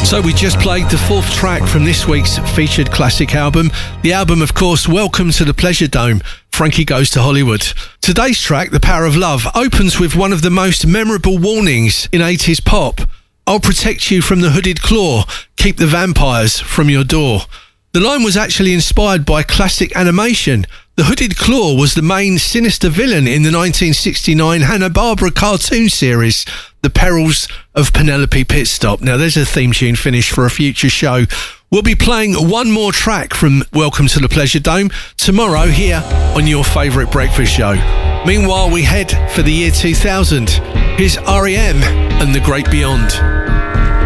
So we just played the fourth track from this week's featured classic album. The album, of course, Welcome to the Pleasure Dome, Frankie Goes to Hollywood. Today's track, The Power of Love, opens with one of the most memorable warnings in 80s pop. I'll protect you from the hooded claw, keep the vampires from your door. The line was actually inspired by classic animation. The hooded claw was the main sinister villain in the 1969 Hanna-Barbera cartoon series, The Perils of Penelope Pitstop. Now, there's a theme tune finish for a future show. We'll be playing one more track from Welcome to the Pleasure Dome tomorrow here on your favourite breakfast show. Meanwhile, we head for the year 2000. Here's R.E.M. and The Great Beyond.